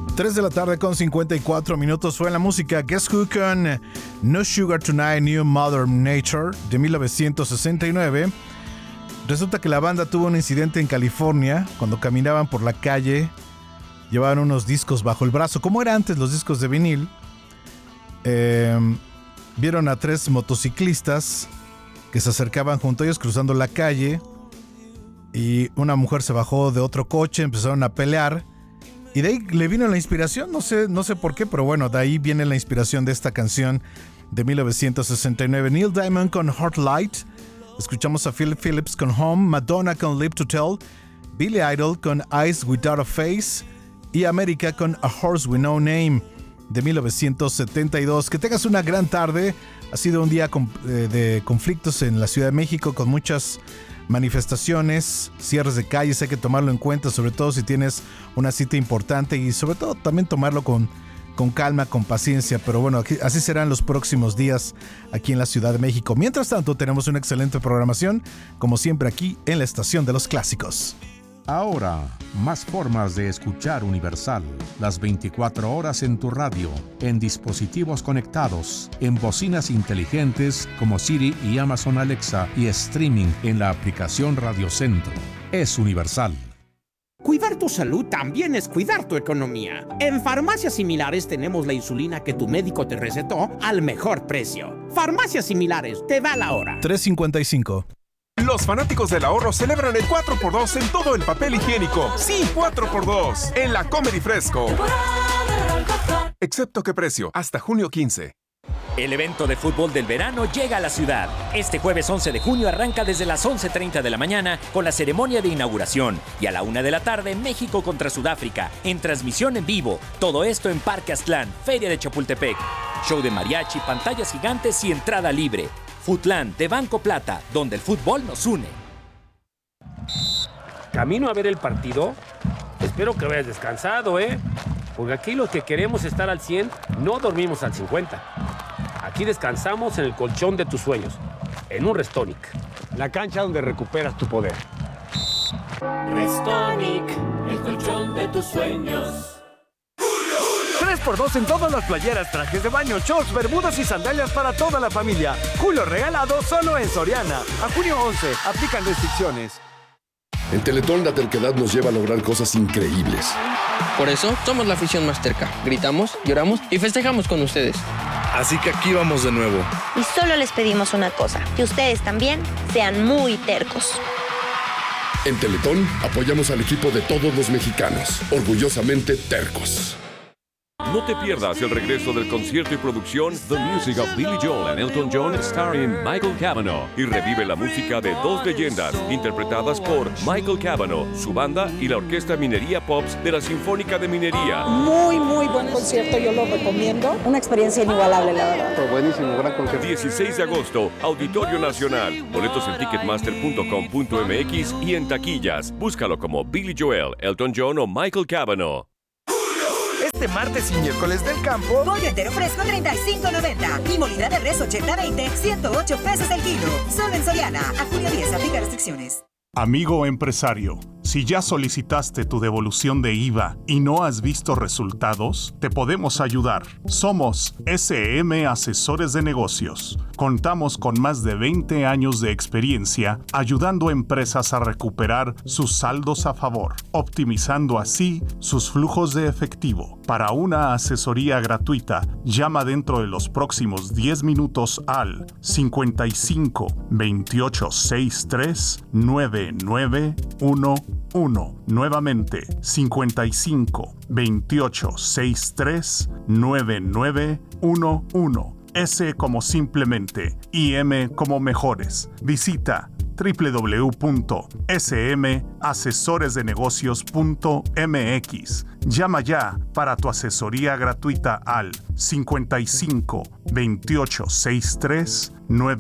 3 de la tarde con 54 minutos fue en la música Guess Who con No Sugar Tonight, New Mother Nature de 1969. Resulta que la banda tuvo un incidente en California cuando caminaban por la calle, llevaban unos discos bajo el brazo, como era antes los discos de vinil. Vieron a 3 motociclistas que se acercaban junto a ellos cruzando la calle y una mujer se bajó de otro coche, empezaron a pelear. Y de ahí le vino la inspiración, no sé por qué, pero bueno, de ahí viene la inspiración de esta canción de 1969. Neil Diamond con Heart Light, escuchamos a Phil Phillips con Home, Madonna con Live to Tell, Billy Idol con Eyes Without a Face y América con A Horse With No Name de 1972. Que tengas una gran tarde, ha sido un día de conflictos en la Ciudad de México con muchas manifestaciones, cierres de calles, hay que tomarlo en cuenta, sobre todo si tienes una cita importante y sobre todo también tomarlo con calma, con paciencia, pero bueno, así serán los próximos días aquí en la Ciudad de México. Mientras tanto, tenemos una excelente programación, como siempre aquí en la Estación de los Clásicos. Ahora, más formas de escuchar Universal. Las 24 horas en tu radio, en dispositivos conectados, en bocinas inteligentes como Siri y Amazon Alexa y streaming en la aplicación Radio Centro. Es Universal. Cuidar tu salud también es cuidar tu economía. En Farmacias Similares tenemos la insulina que tu médico te recetó al mejor precio. Farmacias Similares, te da la hora. 3:55. Los fanáticos del ahorro celebran el 4x2 en todo el papel higiénico. Sí, 4x2 en la Comedy Fresco. Excepto qué precio, hasta junio 15. El evento de fútbol del verano llega a la ciudad. Este jueves 11 de junio arranca desde las 11:30 de la mañana con la ceremonia de inauguración y a la 1 de la tarde México contra Sudáfrica en transmisión en vivo. Todo esto en Parque Aztlán, Feria de Chapultepec. Show de mariachi, pantallas gigantes y entrada libre. Footland de Banco Plata, donde el fútbol nos une. Camino a ver el partido. Espero que vayas descansado, porque aquí los que queremos estar al 100 no dormimos al 50. Aquí descansamos en el colchón de tus sueños, en un Restonic. La cancha donde recuperas tu poder. Restonic, el colchón de tus sueños. 3x2 en todas las playeras, trajes de baño, shorts, bermudas y sandalias para toda la familia. Julio regalado solo en Soriana. A junio 11, aplican restricciones. En Teletón la terquedad nos lleva a lograr cosas increíbles. Por eso somos la afición más terca. Gritamos, lloramos y festejamos con ustedes. Así que aquí vamos de nuevo. Y solo les pedimos una cosa, que ustedes también sean muy tercos. En Teletón apoyamos al equipo de todos los mexicanos. Orgullosamente tercos. No te pierdas el regreso del concierto y producción The Music of Billy Joel and Elton John starring Michael Cavanaugh y revive la música de dos leyendas interpretadas por Michael Cavanaugh, su banda y la Orquesta Minería Pops de la Sinfónica de Minería. Muy buen concierto, yo lo recomiendo. Una experiencia inigualable, la verdad. Fue buenísimo, gran concierto. 16 de agosto, Auditorio Nacional. Boletos en ticketmaster.com.mx y en taquillas. Búscalo como Billy Joel, Elton John o Michael Cavanaugh. Este martes y miércoles del campo, pollo entero fresco $35.90 y molida de res 80-20, $108 el kilo. Solo en Soriana. A junio 10, aplica restricciones. Amigo empresario, si ya solicitaste tu devolución de IVA y no has visto resultados, te podemos ayudar. Somos SM Asesores de Negocios. Contamos con más de 20 años de experiencia ayudando a empresas a recuperar sus saldos a favor, optimizando así sus flujos de efectivo. Para una asesoría gratuita, llama dentro de los próximos 10 minutos al 55 28 63 9911. Nuevamente, 55 28 63 9911. S como simplemente y M como mejores. Visita www.smasesoresdenegocios.mx. Llama ya para tu asesoría gratuita al 55 28 63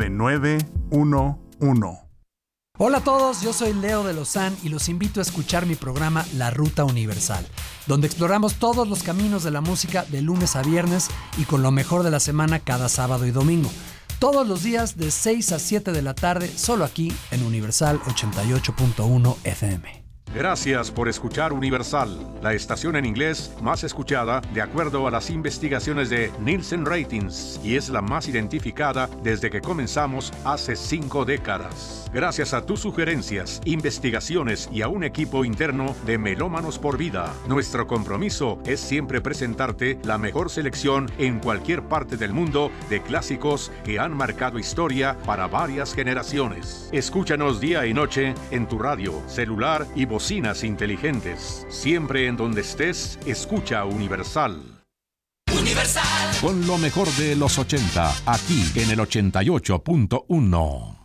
9911. Hola a todos, yo soy Leo de Lozán y los invito a escuchar mi programa La Ruta Universal, donde exploramos todos los caminos de la música de lunes a viernes y con lo mejor de la semana cada sábado y domingo. Todos los días de 6 a 7 de la tarde, solo aquí en Universal 88.1 FM. Gracias por escuchar Universal, la estación en inglés más escuchada de acuerdo a las investigaciones de Nielsen Ratings y es la más identificada desde que comenzamos hace 5 décadas. Gracias a tus sugerencias, investigaciones y a un equipo interno de Melómanos por Vida, nuestro compromiso es siempre presentarte la mejor selección en cualquier parte del mundo de clásicos que han marcado historia para varias generaciones. Escúchanos día y noche en tu radio, celular y bocinas inteligentes. Siempre en donde estés, escucha Universal. Con lo mejor de los 80, aquí en el 88.1.